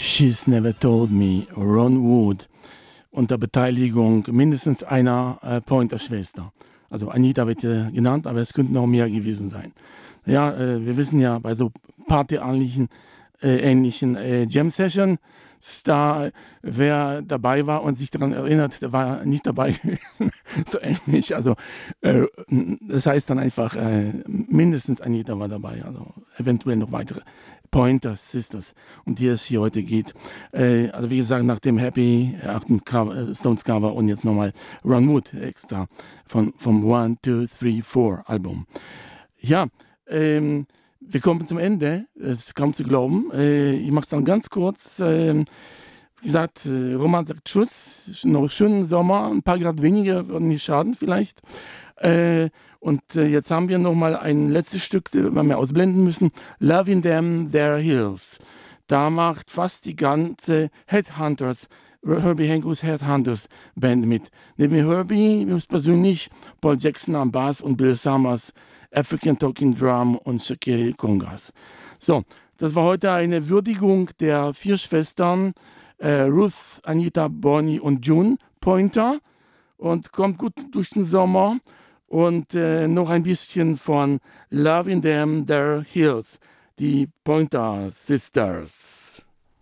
She's Never Told Me, Ron Wood, unter Beteiligung mindestens einer Pointer-Schwester. Also Anita wird hier genannt, aber es könnten noch mehr gewesen sein. Ja, wir wissen ja, bei so partyähnlichen Jam-Session, da wer dabei war und sich daran erinnert, der war nicht dabei gewesen. So ähnlich. Also das heißt dann einfach, mindestens Anita war dabei. Also eventuell noch weitere Pointer Sisters, um die es hier heute geht. Also wie gesagt, nach dem Happy, Stones Cover und jetzt nochmal Ron Wood extra vom 1, 2, 3, 4 Album. Ja, wir kommen zum Ende, es ist kaum zu glauben. Ich mache es dann ganz kurz. Wie gesagt, Roman sagt Tschüss, noch schönen Sommer, ein paar Grad weniger würden nicht schaden vielleicht. Und jetzt haben wir noch mal ein letztes Stück, das wir ausblenden müssen. Loving Them, Their Hills. Da macht fast die ganze Herbie Hancocks Headhunters Band mit. Neben Herbie höchstpersönlich Paul Jackson am Bass und Bill Summers African Talking Drum und Shakiri Congas. So, das war heute eine Würdigung der 4 Schwestern Ruth, Anita, Bonnie und June Pointer und kommt gut durch den Sommer und noch ein bisschen von Loving Them, Their Hills, die Pointer Sisters.